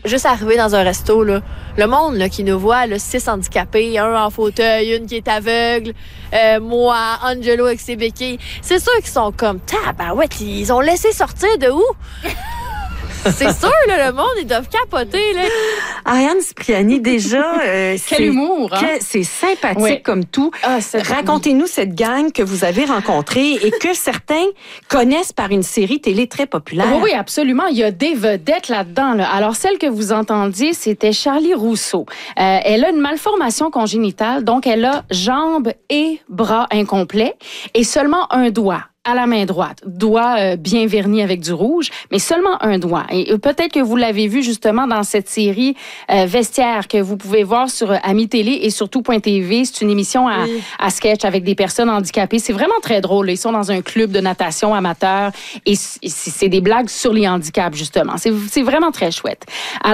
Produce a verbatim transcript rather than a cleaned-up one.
juste arriver dans un resto, là, le monde là, qui nous voit, là, six handicapés, un en fauteuil, une qui est aveugle, euh, moi, Angelo avec ses béquilles, c'est sûr qu'ils sont comme, tabarouette, ils ont laissé sortir de où? C'est sûr, là, le monde, ils doivent capoter. Là. Ariane Cipriani, déjà, euh, quel c'est, humour, hein? que, c'est sympathique oui. comme tout. Ah, Racontez-nous cette gang que vous avez rencontrée et que certains connaissent par une série télé très populaire. Oui, oui, absolument. Il y a des vedettes là-dedans. Là. Alors, celle que vous entendiez, c'était Charlie Rousseau. Euh, elle a une malformation congénitale, donc elle a jambes et bras incomplets et seulement un doigt. À la main droite, doigt euh, bien verni avec du rouge, mais seulement un doigt. Et peut-être que vous l'avez vu justement dans cette série euh, Vestiaire que vous pouvez voir sur euh, Ami Télé et sur tout point T V. C'est une émission à, oui. à sketch avec des personnes handicapées. C'est vraiment très drôle. Ils sont dans un club de natation amateur et c'est des blagues sur les handicaps justement. C'est, c'est vraiment très chouette. Alors,